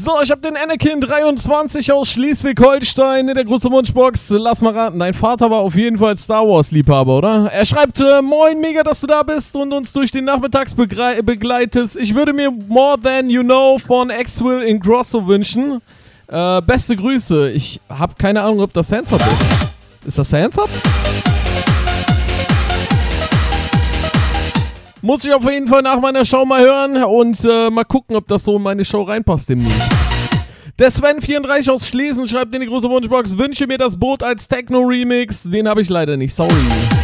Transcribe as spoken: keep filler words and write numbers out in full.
So, ich habe den Anakin dreiundzwanzig aus Schleswig-Holstein in der großen Wunschbox. Lass mal raten, dein Vater war auf jeden Fall Star Wars-Liebhaber, oder? Er schreibt, äh, moin, mega, dass du da bist und uns durch den Nachmittags begrei- begleitest. Ich würde mir More Than You Know von Axwell in Grosso wünschen. Äh, beste Grüße. Ich habe keine Ahnung, ob das Hands Up ist. Ist das Hands Up? Muss ich auf jeden Fall nach meiner Show mal hören und äh, mal gucken, ob das so in meine Show reinpasst demnächst. Der Sven vierunddreißig aus Schlesien schreibt in die große Wunschbox, wünsche mir das Boot als Techno-Remix. Den habe ich leider nicht, sorry.